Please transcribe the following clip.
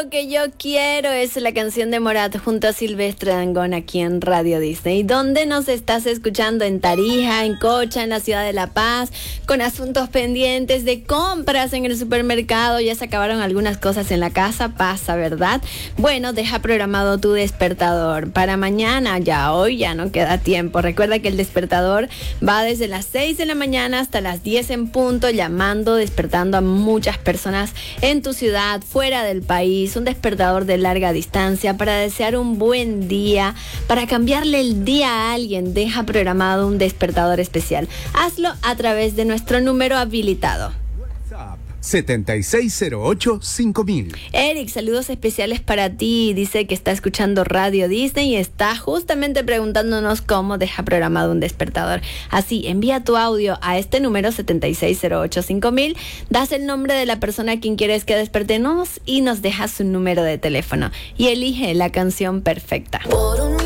que yo quiero es la canción de Morat junto a Silvestre Dangond aquí en Radio Disney. ¿Dónde nos estás escuchando? En Tarija, en Cocha, en la ciudad de La Paz, con asuntos pendientes de compras en el supermercado. Ya se acabaron algunas cosas en la casa, pasa, ¿verdad? Bueno, deja programado tu despertador para mañana. Ya hoy ya no queda tiempo. Recuerda que el despertador va desde las 6 de la mañana hasta las 10 en punto, llamando, despertando a muchas personas en tu ciudad, fuera del país. Un despertador de larga distancia para desear un buen día, para cambiarle el día a alguien. Deja programado un despertador especial. Hazlo a través de nuestro número habilitado. 7608-5000. Eric, saludos especiales para ti. Dice que está escuchando Radio Disney y está justamente preguntándonos cómo deja programado un despertador. Así, envía tu audio a este número 7608-5000, das el nombre de la persona a quien quieres que despertemos y nos dejas su número de teléfono y elige la canción perfecta.